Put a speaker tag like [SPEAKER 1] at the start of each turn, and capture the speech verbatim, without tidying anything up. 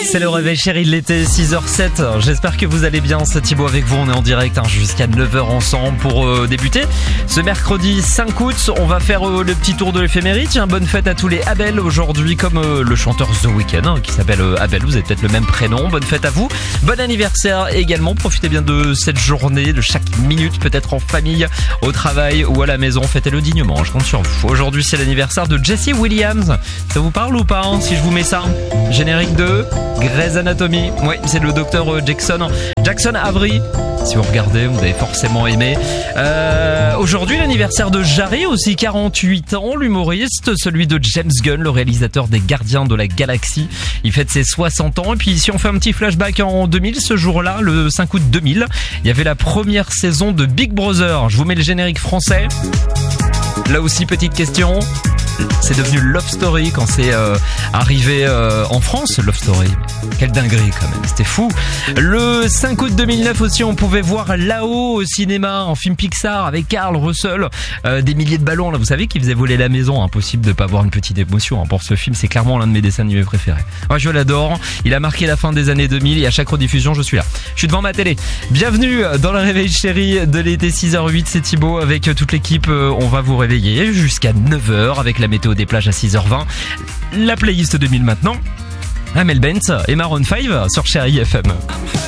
[SPEAKER 1] C'est le réveil chéri de l'été, six heures sept. J'espère que vous allez bien, c'est Thibaut avec vous. On est en direct hein, jusqu'à neuf heures ensemble pour euh, débuter. Ce mercredi cinq août, on va faire euh, le petit tour de l'éphéméride. Tiens, bonne fête à tous les Abel aujourd'hui, comme euh, le chanteur The Weeknd hein, qui s'appelle euh, Abel. Vous avez peut-être le même prénom. Bonne fête à vous. Bon anniversaire également. Profitez bien de cette journée, de chaque minute, peut-être en famille, au travail ou à la maison. Fêtez-le dignement, je compte sur vous. Aujourd'hui, c'est l'anniversaire de Jesse Williams. Ça vous parle ou pas hein, si je vous mets ça? Générique de Grey's Anatomy. Oui, c'est le docteur Jackson. Jackson Avery. Si vous regardez, vous avez forcément aimé. Euh, aujourd'hui, l'anniversaire de Jarry, aussi quarante-huit ans, l'humoriste, celui de James Gunn, le réalisateur des Gardiens de la Galaxie. Il fête ses soixante ans. Et puis, si on fait un petit flashback en deux mille, ce jour-là, le cinq août deux mille, il y avait la première saison de Big Brother. Je vous mets le générique français. Là aussi, petite question. C'est devenu Love Story quand c'est euh, arrivé euh, en France, Love Story. Quelle dinguerie quand même, c'était fou. Le cinq août deux mille neuf aussi, on pouvait voir Là-haut au cinéma, en film Pixar avec Carl Russell, euh, des milliers de ballons. Là, vous savez qu'il faisait voler la maison, impossible de pas avoir une petite émotion hein, pour ce film. C'est clairement l'un de mes dessins animés préférés. Moi, je l'adore. Il a marqué la fin des années deux mille et à chaque rediffusion, je suis là. Je suis devant ma télé. Bienvenue dans le réveil chéri de l'été, six heures huit. C'est Thibaut avec toute l'équipe. On va vous réveiller jusqu'à neuf heures avec la météo des plages à six heures vingt. La playlist deux mille maintenant. Amel Bent et Maroon cinq sur Chéri F M.